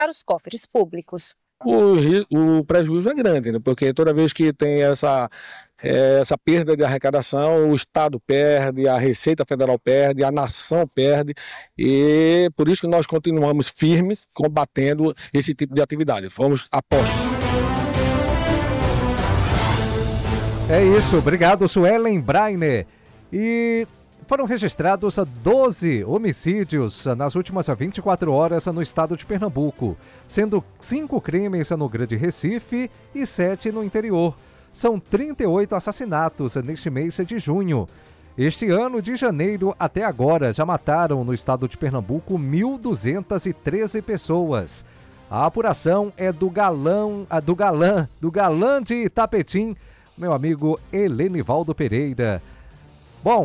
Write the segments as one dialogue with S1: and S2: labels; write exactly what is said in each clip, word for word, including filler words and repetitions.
S1: para os cofres públicos.
S2: O, ri- o prejuízo é grande, né? Porque toda vez que tem essa, eh, essa perda de arrecadação, o Estado perde, a Receita Federal perde, a nação perde, e por isso que nós continuamos firmes combatendo esse tipo de atividade. Fomos apostos.
S3: É isso, obrigado, Suelen Brainer. E foram registrados doze homicídios nas últimas vinte e quatro horas no estado de Pernambuco, sendo cinco crimes no Grande Recife e sete no interior. São trinta e oito assassinatos neste mês de junho. Este ano, de janeiro até agora, já mataram no estado de Pernambuco mil duzentas e treze pessoas. A apuração é do galão, a do galã, do galã de Itapetim, meu amigo Helenivaldo Pereira. Bom,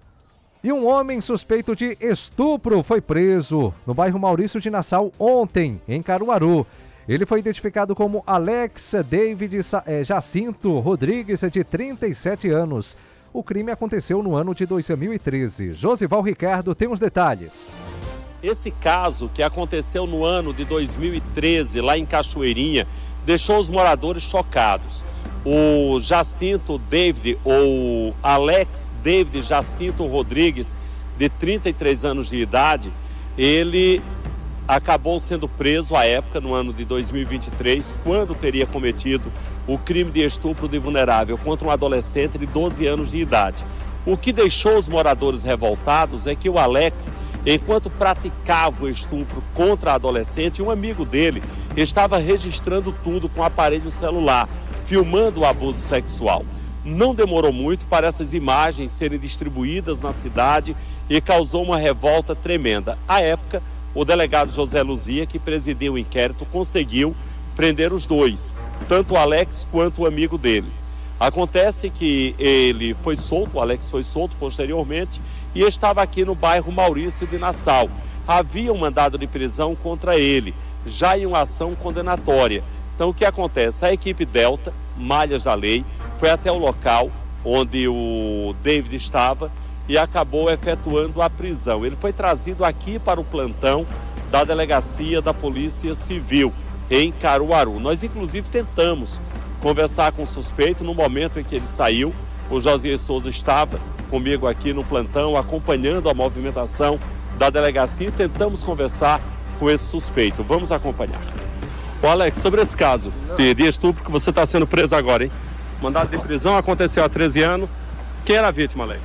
S3: e um homem suspeito de estupro foi preso no bairro Maurício de Nassau ontem, em Caruaru. Ele foi identificado como Alex David Jacinto Rodrigues, de trinta e sete anos. O crime aconteceu no ano de dois mil e treze. Josival Ricardo tem os detalhes.
S4: Esse caso, que aconteceu no ano de dois mil e treze, lá em Cachoeirinha, deixou os moradores chocados. O Jacinto David, ou Alex David Jacinto Rodrigues, de trinta e três anos de idade, ele acabou sendo preso à época, no ano de dois mil e vinte e três, quando teria cometido o crime de estupro de vulnerável contra um adolescente de doze anos de idade. O que deixou os moradores revoltados é que o Alex, enquanto praticava o estupro contra a adolescente, um amigo dele estava registrando tudo com aparelho celular, filmando o abuso sexual. Não demorou muito para essas imagens serem distribuídas na cidade e causou uma revolta tremenda. À época, o delegado José Luzia, que presidiu o inquérito, conseguiu prender os dois, tanto o Alex quanto o amigo dele. Acontece que ele foi solto, o Alex foi solto posteriormente, e estava aqui no bairro Maurício de Nassau. Havia um mandado de prisão contra ele, já em uma ação condenatória. Então, o que acontece? A equipe Delta, Malhas da Lei, foi até o local onde o David estava e acabou efetuando a prisão. Ele foi trazido aqui para o plantão da Delegacia da Polícia Civil, em Caruaru. Nós, inclusive, tentamos conversar com o suspeito no momento em que ele saiu. O Josias Souza estava comigo aqui no plantão, acompanhando a movimentação da delegacia, e tentamos conversar com esse suspeito. Vamos acompanhar. Ô Alex, sobre esse caso de, de estupro que você está sendo preso agora, hein? Mandado de prisão aconteceu há treze anos. Quem era a vítima, Alex?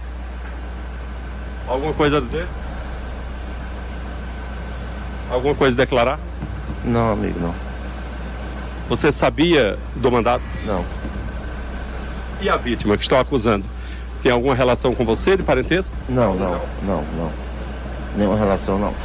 S4: Alguma coisa a dizer? Alguma coisa a declarar?
S5: Não, amigo, não.
S4: Você sabia do mandado?
S5: Não.
S4: E a vítima que estão acusando? Tem alguma relação com você, de parentesco?
S5: Não, não, não, não. Nenhuma relação, não.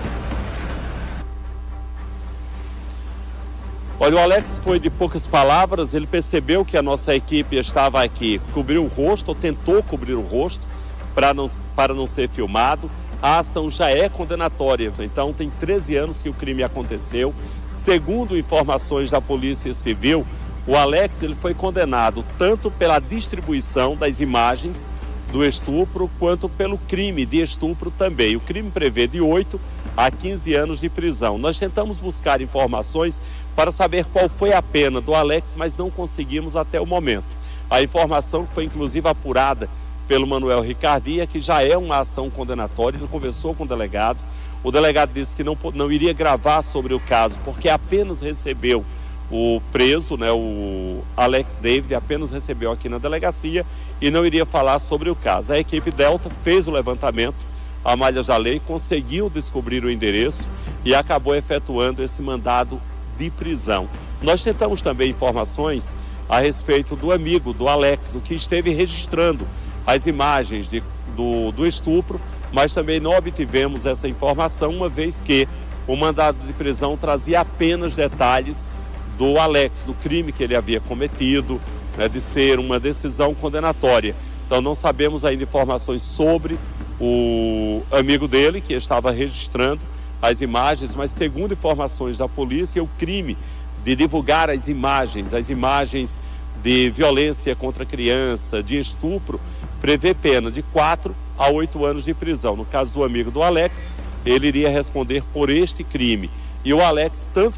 S4: Olha, o Alex foi de poucas palavras. Ele percebeu que a nossa equipe estava aqui, cobriu o rosto, ou tentou cobrir o rosto, para não, para não ser filmado. A ação já é condenatória, então tem treze anos que o crime aconteceu. Segundo informações da Polícia Civil, o Alex ele foi condenado tanto pela distribuição das imagens do estupro, quanto pelo crime de estupro também. O crime prevê de oito a quinze anos de prisão. Nós tentamos buscar informações para saber qual foi a pena do Alex, mas não conseguimos até o momento. A informação que foi inclusive apurada pelo Manuel Ricardia, que já é uma ação condenatória. Ele conversou com o delegado. O delegado disse que não, não iria gravar sobre o caso, porque apenas recebeu o preso, né, o Alex David, apenas recebeu aqui na delegacia e não iria falar sobre o caso. A equipe Delta fez o levantamento, a Malhas da Lei conseguiu descobrir o endereço e acabou efetuando esse mandado de prisão. Nós tentamos também informações a respeito do amigo do Alex, do que esteve registrando as imagens de, do, do estupro, mas também não obtivemos essa informação, uma vez que o mandado de prisão trazia apenas detalhes do Alex, do crime que ele havia cometido, né, de ser uma decisão condenatória. Então não sabemos ainda informações sobre o amigo dele, que estava registrando as imagens, mas segundo informações da polícia, o crime de divulgar as imagens, as imagens de violência contra a criança, de estupro, prevê pena de quatro a oito anos de prisão. No caso do amigo do Alex, ele iria responder por este crime. e o Alex tanto